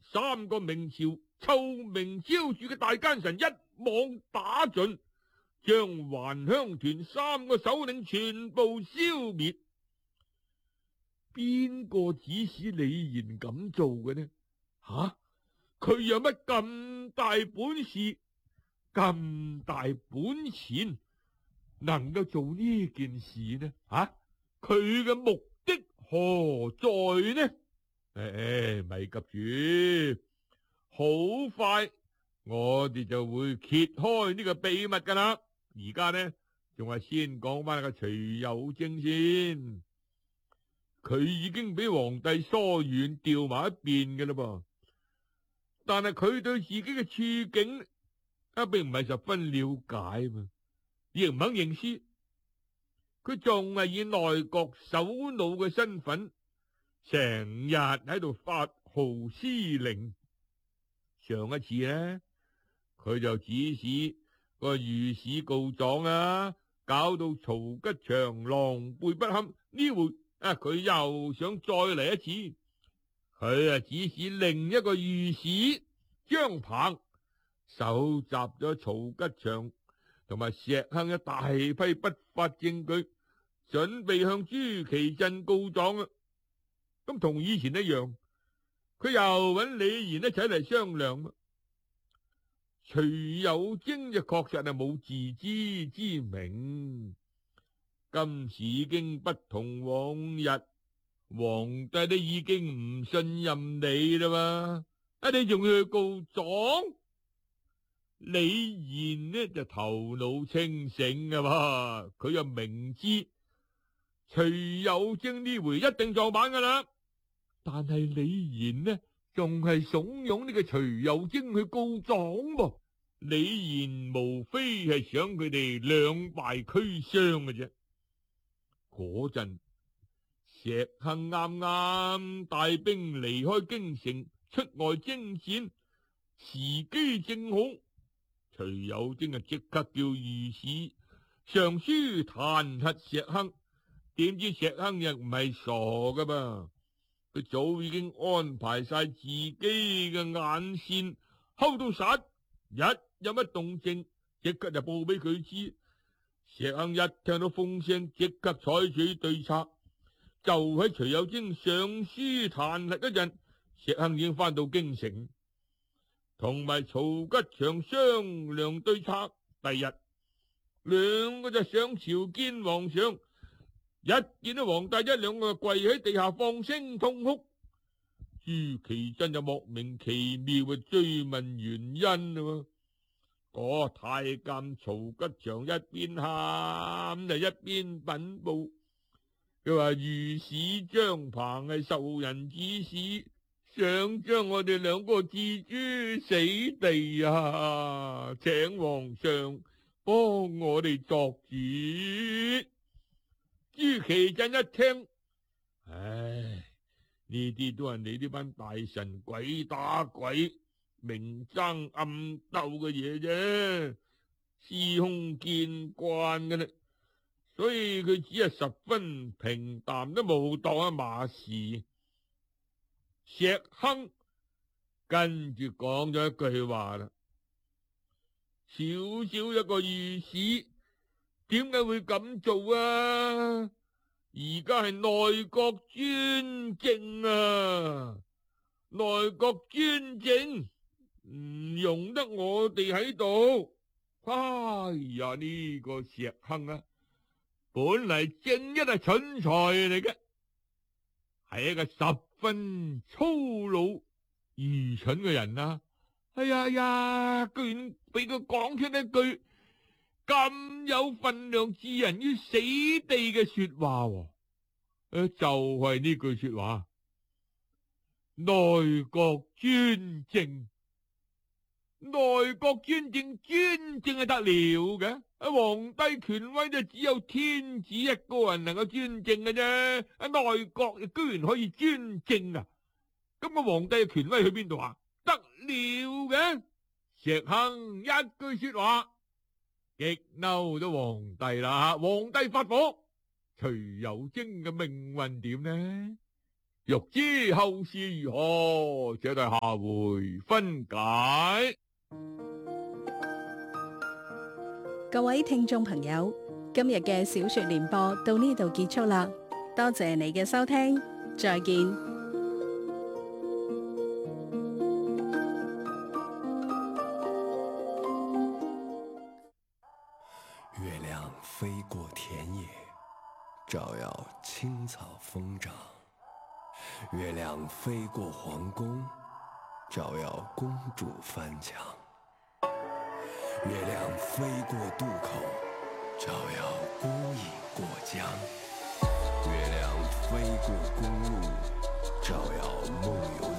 3個明朝臭名昭著嘅大奸臣一網打盡，將還鄉團3個首領全部消滅。邊個指使李賢咁做嘅呢？佢有乜咁大本事、咁大本錢，能夠做呢件事呢？佢嘅目的何在呢？咪急住，好快我哋就會揭開呢個秘密噶啦。而家呢，仲係先講翻個徐有貞先。佢已經俾皇帝疏遠調埋一邊嘅啦噃，但係佢對自己嘅處境並唔係十分了解嘛，亦唔肯認輸。佢仲係以內閣首腦嘅身份，成日喺度發號施令。上一次呢，佢就指使個御史告狀搞到曹吉祥狼狽不堪。呢回佢又想再嚟一次，佢指使另一個御史張鵬搜集咗曹吉祥同埋石亨一大批不法證據，準備向朱祁鎮告狀。咁同以前一樣，佢又揾李賢一齊嚟商量。徐有貞就確實係冇自知之明，今時已經不同往日，皇帝都已經唔信任你啦嘛，你仲要去告狀？李賢呢就頭腦清醒噶嘛，佢又明知徐有貞呢回一定撞板噶啦，但係李賢呢仲係慫恿呢個徐有貞去告狀噃。李賢無非係想佢哋兩敗俱傷嘅啫。嗰陣石亨啱啱帶兵離開京城出外征戰，時機正好。徐有貞即刻叫御史上書彈劾石亨，點知石亨又唔係傻噶噃，佢早已經安排晒自己嘅眼線睺到實，一有乜動靜即刻就報俾佢知。石亨一聽到風聲，即刻採取對策。就喺徐有貞上書彈劾嗰陣，石亨已經翻到京城，同埋曹吉祥商量對策。第日兩個就上朝見皇上，一見到皇帝一兩個跪喺地下放聲痛哭。朱祁鎮就莫名其妙嘅追問原因啦。太監曹吉祥一邊喊就一邊稟報，佢話御史張鵬係受人指使，想將我哋兩個置諸死地啊！請皇上幫我哋作主。朱祁鎮一聽，呢啲都係你呢班大臣鬼打鬼、明爭暗鬥嘅嘢啫，司空見慣嘅啦，所以佢只係十分平淡，都冇當一碼事。石亨跟住講咗一句話啦：少少一個御史，點解會咁做啊？而家係內閣專政啊，內閣專政唔容得我哋喺度。呢個石亨本嚟正一係蠢材嚟嘅，係一個十分粗魯愚蠢嘅人啊！居然俾佢講出一句咁有分量置人於死地嘅說話，就係呢句說話：內閣專政，內閣專政，專政係得了嘅。皇帝權威就只有天子一個人能夠專政嘅啫，內閣居然可以專政啊！咁個皇帝嘅權威去邊度啊？得了嘅。石亨一句說話激嬲咗皇帝啦，皇帝發火，徐有貞嘅命運點呢？ 欲知後事如何，且待下回分解。 各位聽眾朋友，今日嘅小說聯播到呢度結束啦，多謝你嘅收聽，再見。 月亮飛過田野，照耀青草瘋長；月亮飛過皇宮，照耀公主翻牆；月亮飛過渡口，照耀孤影過江；月亮飛過公路，照耀夢遊